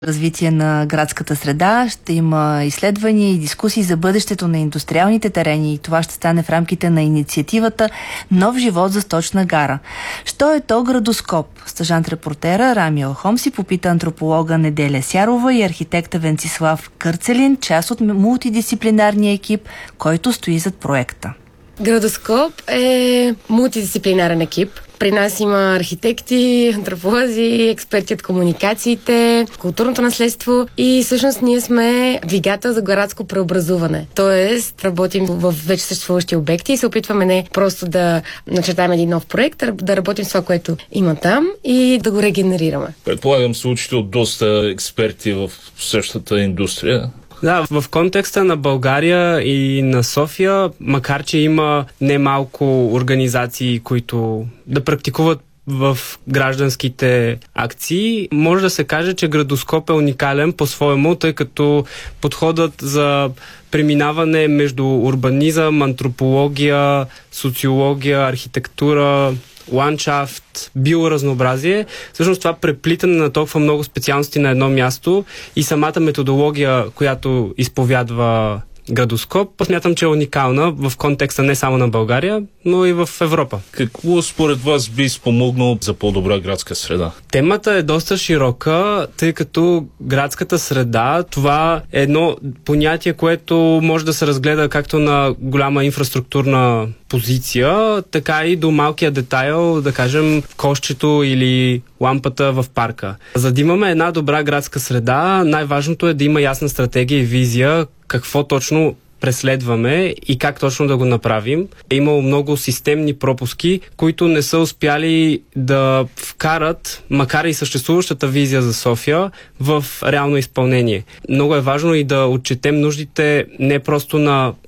развитие на градската среда. Ще има изследвания и дискусии за бъдещето на индустриалните терени и това ще стане в рамките на инициативата Нов живот за Сточна гара. Що е то градоскоп? Стажант-репортера Рами Алхом си попита антрополога Неделя Сярова и архитекта Венцислав Кърцелин, част от мултидисциплинарния екип, който стои зад проекта. Градоскоп е мултидисциплинарен екип. При нас има архитекти, антрополози, експерти от комуникациите, културното наследство и всъщност ние сме двигател за градско преобразуване. Тоест, работим в вече съществуващи обекти и се опитваме не просто да начертаем един нов проект, а да работим с това, което има там и да го регенерираме. Предполагам, се учите от доста експерти в същата индустрия. Да, в контекста на България и на София, макар че има немалко организации, които да практикуват в гражданските акции, може да се каже, че градоскоп е уникален по-своему, тъй като подходът за преминаване между урбанизъм, антропология, социология, архитектура, ландшафт, биоразнообразие. Всъщност това преплитане на толкова много специалности на едно място и самата методология, която изповядва градоскоп, смятам, че е уникална в контекста не само на България, но и в Европа. Какво според вас би спомогнало за по-добра градска среда? Темата е доста широка, тъй като градската среда, това е едно понятие, което може да се разгледа както на голяма инфраструктурна позиция, така и до малкия детайл, да кажем, кошчето или лампата в парка. За да имаме една добра градска среда, най-важното е да има ясна стратегия и визия какво точно преследваме и как точно да го направим. Е имало много системни пропуски, които не са успяли да вкарат, макар и съществуващата визия за София, в реално изпълнение. Много е важно и да отчетем нуждите не просто на